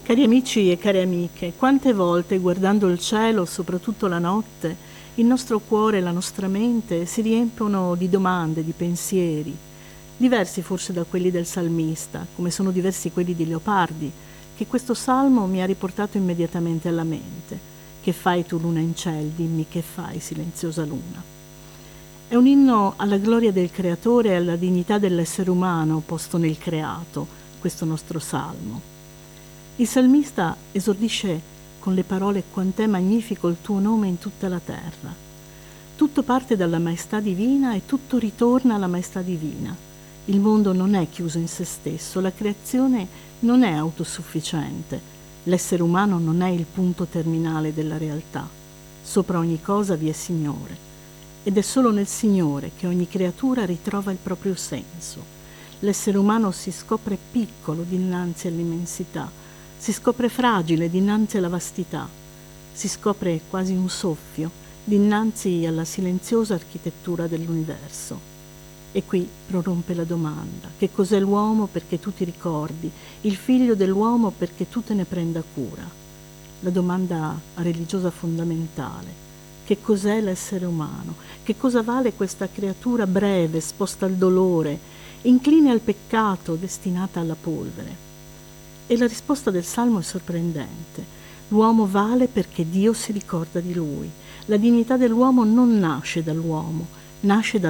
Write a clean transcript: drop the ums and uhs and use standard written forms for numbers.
Cari amici e care amiche, quante volte guardando il cielo, soprattutto la notte, il nostro cuore e la nostra mente si riempiono di domande, di pensieri, diversi forse da quelli del salmista, come sono diversi quelli di Leopardi, che questo salmo mi ha riportato immediatamente alla mente. Che fai tu luna in ciel, dimmi che fai, silenziosa luna. È un inno alla gloria del creatore e alla dignità dell'essere umano posto nel creato, questo nostro salmo. Il salmista esordisce con le parole «Quant'è magnifico il tuo nome in tutta la terra». Tutto parte dalla maestà divina e tutto ritorna alla maestà divina. Il mondo non è chiuso in se stesso, la creazione non è autosufficiente, l'essere umano non è il punto terminale della realtà. Sopra ogni cosa vi è Signore. Ed è solo nel Signore che ogni creatura ritrova il proprio senso. L'essere umano si scopre piccolo dinanzi all'immensità, si scopre fragile dinanzi alla vastità, si scopre quasi un soffio dinanzi alla silenziosa architettura dell'universo. E qui prorompe la domanda: che cos'è l'uomo perché tu ti ricordi, il figlio dell'uomo perché tu te ne prenda cura? La domanda religiosa fondamentale: che cos'è l'essere umano? Che cosa vale questa creatura breve, esposta al dolore, incline al peccato, destinata alla polvere? E la risposta del Salmo è sorprendente. L'uomo vale perché Dio si ricorda di lui. La dignità dell'uomo non nasce dall'uomo, nasce